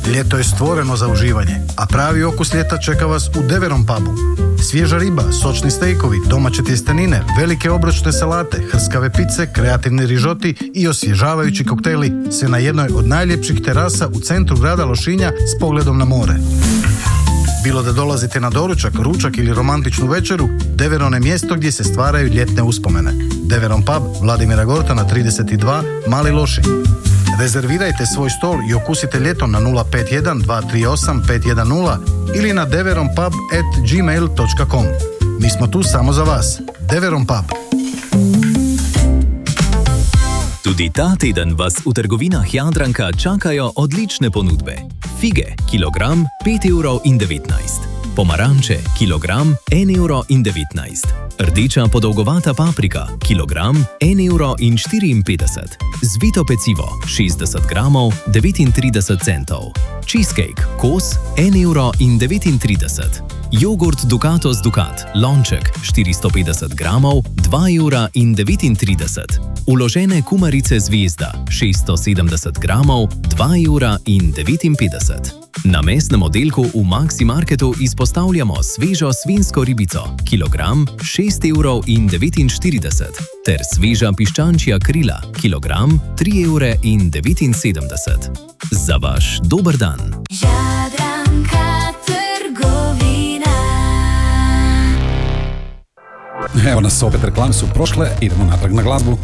Ljeto je stvoreno za uživanje, a pravi okus ljeta čeka vas u Deveron pubu. Svježa riba, sočni stejkovi, domaće tjestenine, velike obročne salate, hrskave pice, kreativni rižoti i osvježavajući koktejli, sve na jednoj od najljepših terasa u centru grada Lošinja s pogledom na more. Bilo da dolazite na doručak, ručak ili romantičnu večeru, Deveron je mjesto gdje se stvaraju ljetne uspomene. Deveron pub, Vladimira Gortana 32, Mali Lošinj. Rezervirajte svoj stol i okusite ljeto na 051 238 510 ili na deveronpub@gmail.com. Mi smo tu samo za vas. Deveron pub. Tudi ta teden vas v trgovinah Jadranka čakajo odlične ponudbe. Fige, kilogram 5,19 €. Pomaranče, kilogram 1,19 €. Rdeča podolgovata paprika, kilogram 1,54 €. Zvito pecivo, 60 gramov, 39 centov. Cheesecake, kos, 1,39 €. Jogurt Ducatos Ducat, lonček, 450 gramov, 2,39 €. Uložene kumarice Zvezda, 670 gramov, 2,59 €. Na mesnem oddelku v Maxi Marketu izpostavljamo svežo svinjsko ribico, kilogram 6,49 € ter sveža piščančja krila, kilogram 3,79 €. Za vaš dober dan. Jadranka trgovina. Evo nas, opet reklame su prošle, idemo natrag na glazbu.